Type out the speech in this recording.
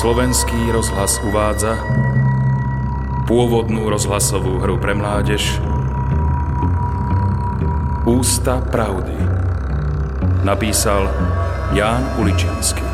Slovenský rozhlas uvádza pôvodnú rozhlasovú hru pre mládež Ústa pravdy. Napísal Ján Uličínsky.